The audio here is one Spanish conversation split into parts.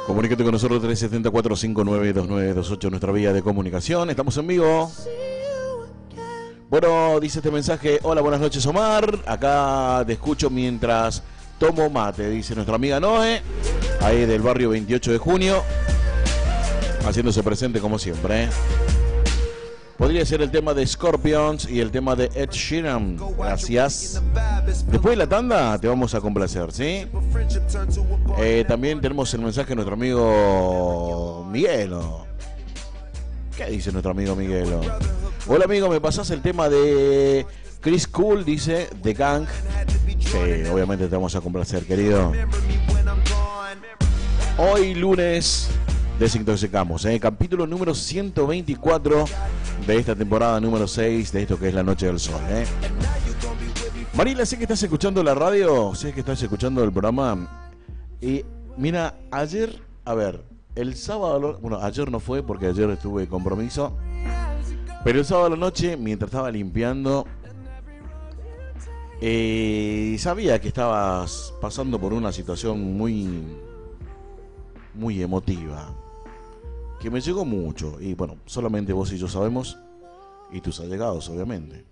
Comunícate con nosotros 374-592928, nuestra vía de comunicación. Estamos en vivo. Bueno, dice este mensaje: hola, buenas noches, Omar. Acá te escucho mientras tomo mate, dice nuestra amiga Noé, ahí del barrio 28 de junio, haciéndose presente como siempre. Podría ser el tema de Scorpions y el tema de Ed Sheeran. Gracias. Después de la tanda te vamos a complacer, ¿sí? También tenemos el mensaje de nuestro amigo Miguelo. ¿Qué dice nuestro amigo Miguelo? Hola amigo, ¿me pasás el tema de Chris Cool? Dice The Gang. Sí, obviamente te vamos a complacer, querido. Hoy lunes desintoxicamos, capítulo número 124 de esta temporada número 6 de esto que es La Noche del Sol. Marila, sé que estás escuchando la radio, sé que estás escuchando el programa. Y mira, ayer, el sábado, bueno, ayer no fue porque ayer tuve compromiso, pero el sábado a la noche, mientras estaba limpiando, sabía que estabas pasando por una situación muy emotiva, que me llegó mucho. Y bueno, solamente vos y yo sabemos, y tus allegados, obviamente.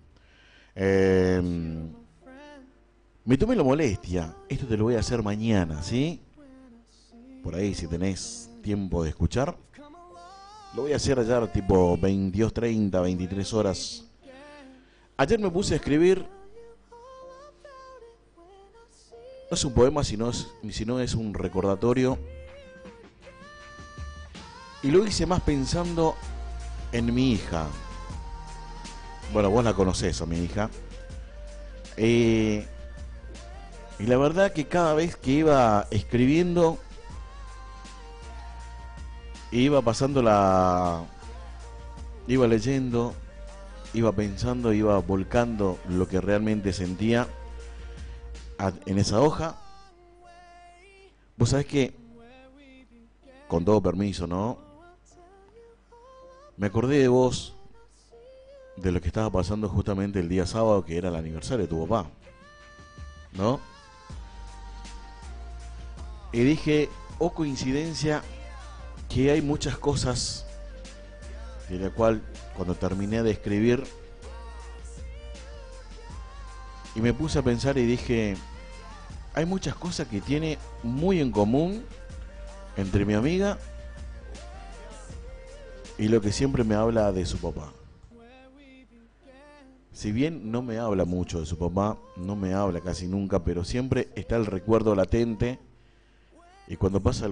Me tomé la molestia. Esto te lo voy a hacer mañana, ¿sí? Por ahí, si tenés tiempo de escuchar, lo voy a hacer allá tipo 22:30, 23 horas. Ayer me puse a escribir. No es un poema, sino es un recordatorio. Y lo hice más pensando en mi hija. Bueno, vos la conocés a mi hija. Y la verdad que cada vez que iba escribiendo, iba iba leyendo, iba pensando, iba volcando lo que realmente sentía en esa hoja. Vos sabés que, con todo permiso, ¿no? Me acordé de vos, de lo que estaba pasando justamente el día sábado, que era el aniversario de tu papá, ¿no? Y dije, oh coincidencia, que hay muchas cosas de la cual cuando terminé de escribir y me puse a pensar y dije, hay muchas cosas que tiene muy en común entre mi amiga y lo que siempre me habla de su papá. Si bien no me habla mucho de su papá, no me habla casi nunca, pero siempre está el recuerdo latente, y cuando pasa